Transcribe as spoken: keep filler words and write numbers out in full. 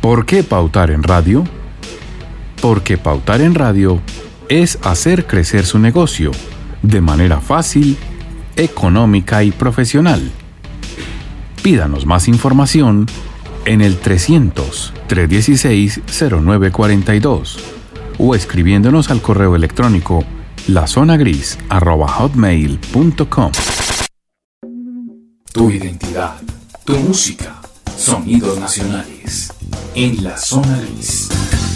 ¿Por qué pautar en radio? Porque pautar en radio es hacer crecer su negocio de manera fácil, económica y profesional. Pídanos más información en el trescientos, trescientos dieciséis, cero nueve cuarenta y dos o escribiéndonos al correo electrónico lazonagris arroba hotmail punto com. Tu identidad, tu música, sonidos nacionales en La Zona Gris.